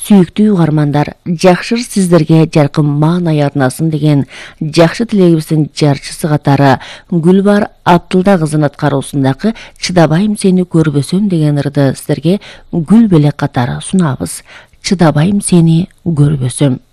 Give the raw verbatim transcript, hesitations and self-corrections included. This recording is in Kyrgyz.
Сүйіктүү угармандар, жакшыр сиздерге жаркын маанай арнасын деген жакшы тилегибиздин жарчысы катары Гүлбар Абдылда кызынын аткаруусундагы «Чыдабайм сени көрбөсөм» деген ырды сиздерге Гүл белек катары сунабыз. Чыдабайм сени көрбөсөм.